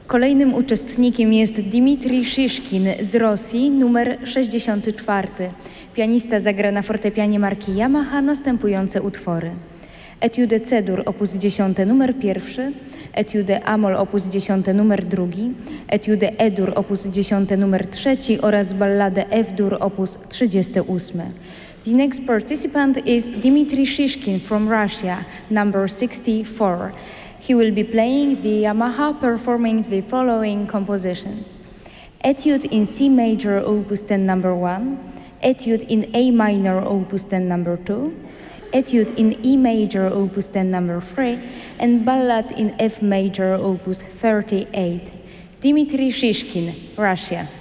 Kolejnym uczestnikiem jest Dmitrij Szyszkin z Rosji, numer 64. Pianista zagra na fortepianie marki Yamaha następujące utwory: Etiude C-dur op. 10 numer 1, Etiude A-moll op. 10 numer 2, Etiude E-dur op. 10 numer 3 oraz Balladę F-dur op. 38. The next participant is Dmitrij Szyszkin from Russia, number 64. He will be playing the Yamaha, performing the following compositions: Etude in C major opus 10 number 1, Etude in A minor opus 10 number 2, Etude in E major opus 10 number 3, and Ballad in F major opus 38. Dmitrij Szyszkin, Russia.